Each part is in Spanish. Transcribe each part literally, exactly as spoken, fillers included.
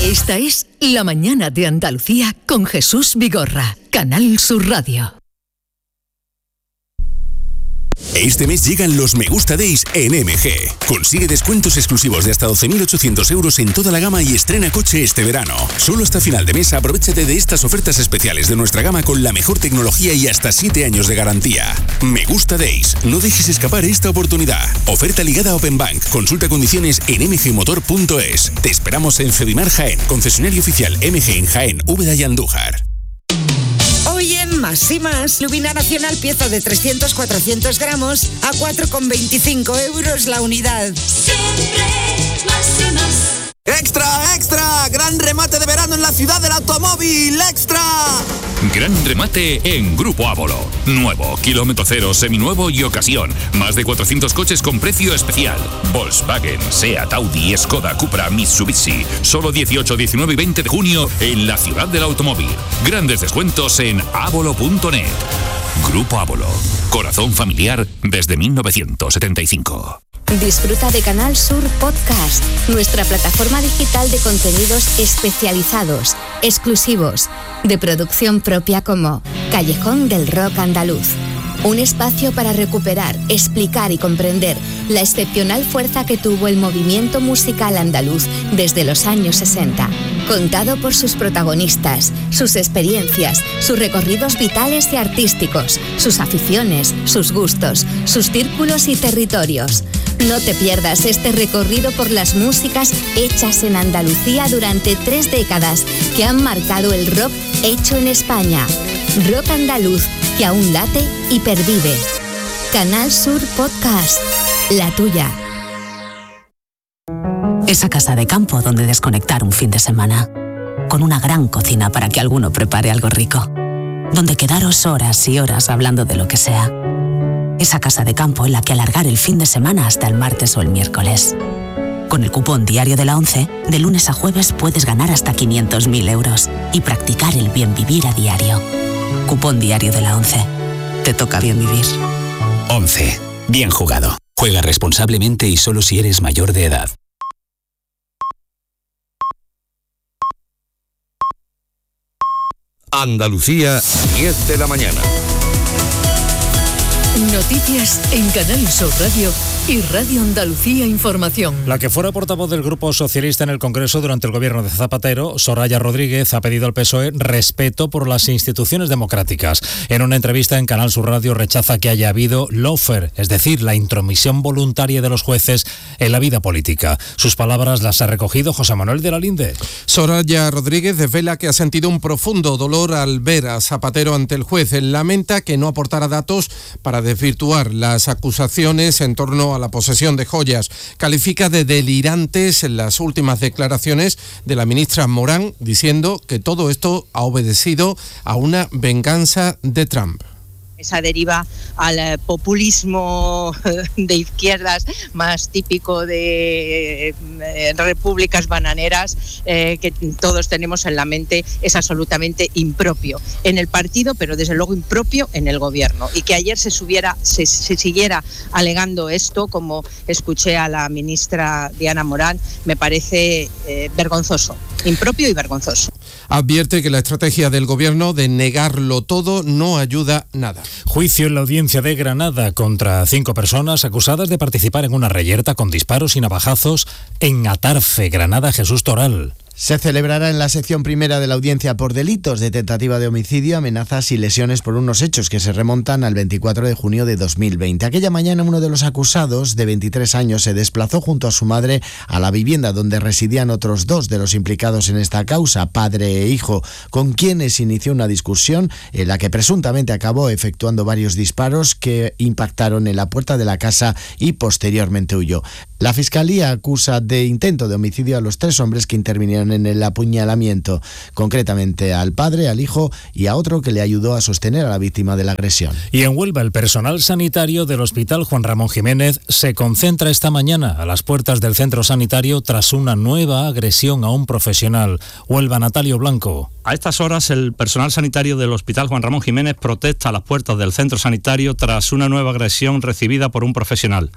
Esta es La Mañana de Andalucía con Jesús Vigorra, Canal Sur Radio. Este mes llegan los Me Gusta Days en M G. Consigue descuentos exclusivos de hasta doce mil ochocientos euros en toda la gama y estrena coche este verano. Solo hasta final de mes aprovéchate de estas ofertas especiales de nuestra gama con la mejor tecnología y hasta siete años de garantía. Me Gusta Days. No dejes escapar esta oportunidad. Oferta ligada a Open Bank. Consulta condiciones en m g motor punto es. Te esperamos en Cedimar Jaén, concesionario oficial M G en Jaén, Úbeda y Andújar. Hoy en Más y Más, Lubina Nacional, pieza de trescientos a cuatrocientos gramos a cuatro con veinticinco euros la unidad. Siempre más y más. ¡Extra, extra! ¡Gran remate de verano en la ciudad del automóvil! ¡Extra! Gran remate en Grupo Ávolo. Nuevo, kilómetro cero, seminuevo y ocasión. Más de cuatrocientos coches con precio especial. Volkswagen, Seat, Audi, Skoda, Cupra, Mitsubishi. Solo dieciocho, diecinueve y veinte de junio en la ciudad del automóvil. Grandes descuentos en ávolo punto net. Grupo Ávolo. Corazón familiar desde mil novecientos setenta y cinco. Disfruta de Canal Sur Podcast, nuestra plataforma digital de contenidos especializados, exclusivos, de producción propia como Callejón del Rock Andaluz. Un espacio para recuperar, explicar y comprender la excepcional fuerza que tuvo el movimiento musical andaluz desde los años sesenta. Contado por sus protagonistas, sus experiencias, sus recorridos vitales y artísticos, sus aficiones, sus gustos, sus círculos y territorios. No te pierdas este recorrido por las músicas hechas en Andalucía durante tres décadas que han marcado el rock hecho en España. Rock andaluz que aún late y pervive. Canal Sur Podcast, la tuya. Esa casa de campo donde desconectar un fin de semana. Con una gran cocina para que alguno prepare algo rico. Donde quedaros horas y horas hablando de lo que sea. Esa casa de campo en la que alargar el fin de semana hasta el martes o el miércoles. Con el cupón diario de la ONCE, de lunes a jueves puedes ganar hasta quinientos mil euros y practicar el bien vivir a diario. Cupón diario de la ONCE. Te toca bien vivir. ONCE. Bien jugado. Juega responsablemente y solo si eres mayor de edad. Andalucía, diez de la mañana. Noticias en Canal Sur Radio y Radio Andalucía Información. La que fuera portavoz del Grupo Socialista en el Congreso durante el gobierno de Zapatero, Soraya Rodríguez, ha pedido al P S O E respeto por las instituciones democráticas. En una entrevista en Canal Sur Radio rechaza que haya habido lawfare, es decir, la intromisión voluntaria de los jueces en la vida política. Sus palabras las ha recogido José Manuel de la Linde. Soraya Rodríguez desvela que ha sentido un profundo dolor al ver a Zapatero ante el juez. Lamenta que no aportara datos para desvirtuar las acusaciones en torno a la posesión de joyas. Califica de delirantes en las últimas declaraciones de la ministra Morán, diciendo que todo esto ha obedecido a una venganza de Trump. Esa deriva al populismo de izquierdas más típico de eh, repúblicas bananeras eh, que todos tenemos en la mente es absolutamente impropio en el partido, pero desde luego impropio en el gobierno. Y que ayer se, subiera, se, se siguiera alegando esto, como escuché a la ministra Diana Morán, me parece eh, vergonzoso, impropio y vergonzoso. Advierte que la estrategia del gobierno de negarlo todo no ayuda nada. Juicio en la audiencia de Granada contra cinco personas acusadas de participar en una reyerta con disparos y navajazos en Atarfe, Granada. Jesús Toral. Se celebrará en la sección primera de la audiencia por delitos de tentativa de homicidio, amenazas y lesiones por unos hechos que se remontan al veinticuatro de junio de dos mil veinte. Aquella mañana uno de los acusados, de veintitrés años, se desplazó junto a su madre a la vivienda donde residían otros dos de los implicados en esta causa, padre e hijo, con quienes inició una discusión en la que presuntamente acabó efectuando varios disparos que impactaron en la puerta de la casa y posteriormente huyó. La Fiscalía acusa de intento de homicidio a los tres hombres que intervinieron en el apuñalamiento, concretamente al padre, al hijo y a otro que le ayudó a sostener a la víctima de la agresión. Y en Huelva, el personal sanitario del Hospital Juan Ramón Jiménez se concentra esta mañana a las puertas del centro sanitario tras una nueva agresión a un profesional. Huelva, Natalio Blanco. A estas horas, el personal sanitario del Hospital Juan Ramón Jiménez protesta a las puertas del centro sanitario tras una nueva agresión recibida por un profesional.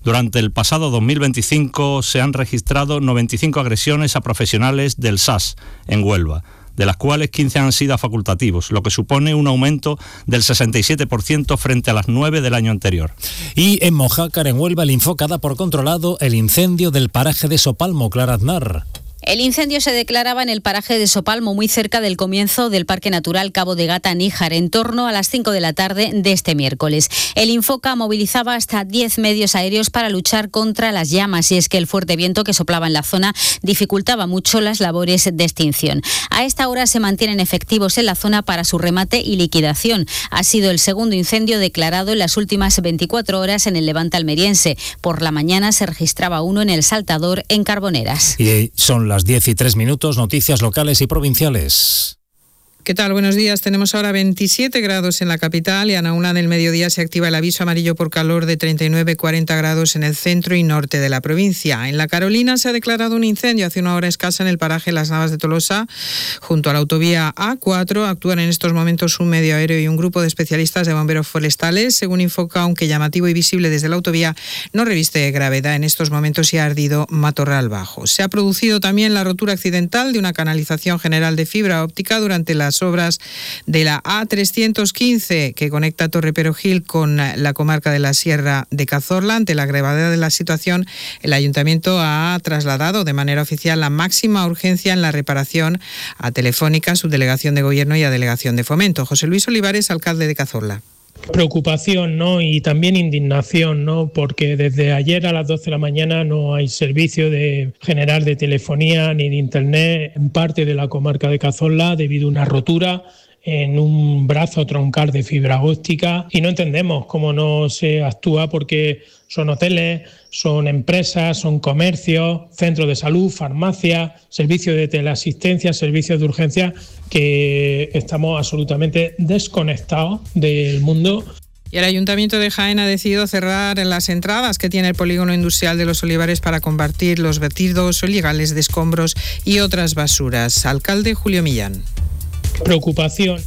Durante el pasado dos mil veinticinco se han registrado noventa y cinco agresiones a profesionales del S A S en Huelva, de las cuales quince han sido facultativos, lo que supone un aumento del sesenta y siete por ciento frente a las nueve del año anterior. Y en Mojácar, en Huelva, el Infoca da por controlado el incendio del paraje de Sopalmo. Clara Aznar. El incendio se declaraba en el paraje de Sopalmo, muy cerca del comienzo del Parque Natural Cabo de Gata-Níjar, en torno a las cinco de la tarde de este miércoles. El Infoca movilizaba hasta diez medios aéreos para luchar contra las llamas, y es que el fuerte viento que soplaba en la zona dificultaba mucho las labores de extinción. A esta hora se mantienen efectivos en la zona para su remate y liquidación. Ha sido el segundo incendio declarado en las últimas veinticuatro horas en el Levante almeriense. Por la mañana se registraba uno en el Saltador, en Carboneras. Y son las diez y tres minutos, noticias locales y provinciales. ¿Qué tal? Buenos días. Tenemos ahora veintisiete grados en la capital y a la una del mediodía se activa el aviso amarillo por calor de treinta y nueve a cuarenta grados en el centro y norte de la provincia. En La Carolina se ha declarado un incendio hace una hora escasa en el paraje Las Navas de Tolosa, junto a la autovía A cuatro. Actúan en estos momentos un medio aéreo y un grupo de especialistas de bomberos forestales. Según Infoca, aunque llamativo y visible desde la autovía, no reviste gravedad en estos momentos y ha ardido matorral bajo. Se ha producido también la rotura accidental de una canalización general de fibra óptica durante las obras de la A trescientos quince que conecta Torre Perogil con la comarca de la Sierra de Cazorla. Ante la gravedad de la situación, el Ayuntamiento ha trasladado de manera oficial la máxima urgencia en la reparación a Telefónica, Subdelegación de Gobierno y a Delegación de Fomento. José Luis Olivares, alcalde de Cazorla. Preocupación, ¿no? Y también indignación, ¿no? Porque desde ayer a las doce de la mañana no hay servicio de general de telefonía ni de internet en parte de la comarca de Cazorla debido a una rotura en un brazo troncal de fibra óptica, y no entendemos cómo no se actúa, porque son hoteles, son empresas, son comercios, centros de salud, farmacias, servicios de teleasistencia, servicios de urgencia, que estamos absolutamente desconectados del mundo. Y el Ayuntamiento de Jaén ha decidido cerrar las entradas que tiene el polígono industrial de Los Olivares para combatir los vertidos ilegales de escombros y otras basuras. Alcalde Julio Millán. Preocupación.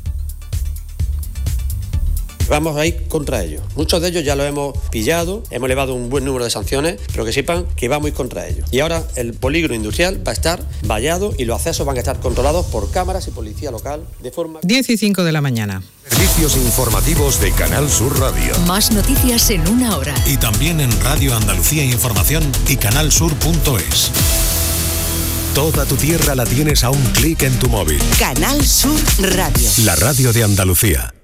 Vamos a ir contra ellos. Muchos de ellos ya los hemos pillado, hemos elevado un buen número de sanciones, pero que sepan que vamos a ir contra ellos. Y ahora el polígono industrial va a estar vallado y los accesos van a estar controlados por cámaras y policía local de forma... diez y cinco de la mañana. Servicios informativos de Canal Sur Radio. Más noticias en una hora. Y también en Radio Andalucía Información y canalsur punto es. Toda tu tierra la tienes a un clic en tu móvil. Canal Sur Radio. La radio de Andalucía.